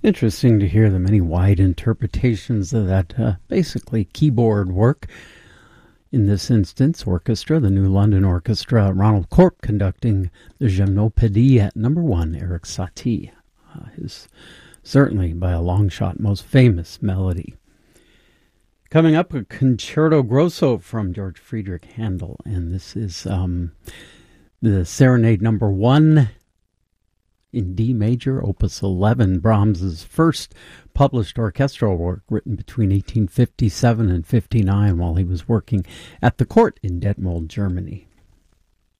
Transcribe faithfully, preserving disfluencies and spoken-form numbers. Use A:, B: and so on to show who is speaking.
A: Interesting to hear the many wide interpretations of that uh, basically keyboard work. In this instance, orchestra, the New London Orchestra, Ronald Corp conducting the Gymnopédie at number one, Erik Satie, uh, his certainly by a long shot most famous melody. Coming up, a Concerto Grosso from George Friedrich Handel, and this is um, the Serenade number one in D major, opus eleven, Brahms's first published orchestral work, written between eighteen fifty-seven and fifty-nine while he was working at the court in Detmold, Germany.